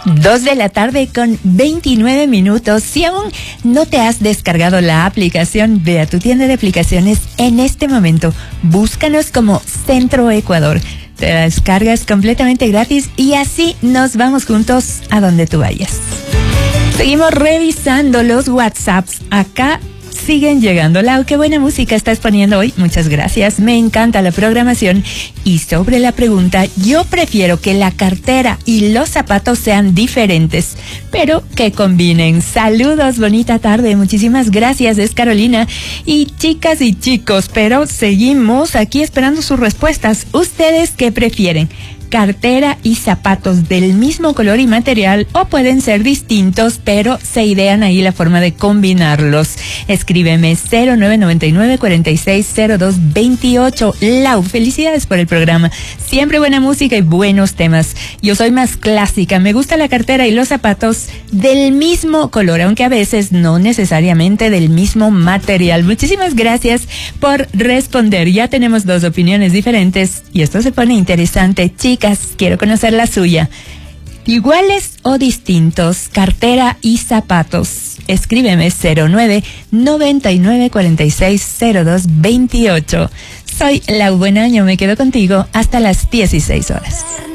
2:29 p.m. Si aún no te has descargado la aplicación, ve a tu tienda de aplicaciones en este momento. Búscanos como Centro Ecuador. Te la descargas completamente gratis y así nos vamos juntos a donde tú vayas. Seguimos revisando los WhatsApps. Acá siguen llegando. Lau, qué buena música estás poniendo hoy. Muchas gracias. Me encanta la programación. Y sobre la pregunta, yo prefiero que la cartera y los zapatos sean diferentes, pero que combinen. Saludos, bonita tarde. Muchísimas gracias, es Carolina. Y chicas y chicos, pero seguimos aquí esperando sus respuestas. ¿Ustedes qué prefieren? ¿Cartera y zapatos del mismo color y material, o pueden ser distintos, pero se idean ahí la forma de combinarlos? Escríbeme 0999-460228. Lau, felicidades por el programa. Siempre buena música y buenos temas. Yo soy más clásica. Me gusta la cartera y los zapatos del mismo color, aunque a veces no necesariamente del mismo material. Muchísimas gracias por responder. Ya tenemos dos opiniones diferentes y esto se pone interesante. Chicas, quiero conocer la suya. ¿Iguales o distintos, cartera y zapatos? Escríbeme 0999-460228. Soy Lau Buenaño, me quedo contigo hasta las 16 horas.